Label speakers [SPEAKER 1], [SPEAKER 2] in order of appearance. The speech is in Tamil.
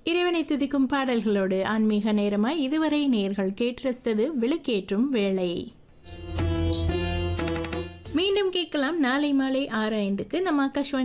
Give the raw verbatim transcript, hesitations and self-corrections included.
[SPEAKER 1] இறைவனை துதிக்கும் பாடல்களோடு ஆன்மீக நேரமாய் இதுவரை நேர்கள் கேட்டு ரசித்தது விளக்கேற்றும் வேளை. மீண்டும் கேட்கலாம் நாளை மாலை ஆறு ஐந்துக்கு நம்ம ஆகாஷ்வாணி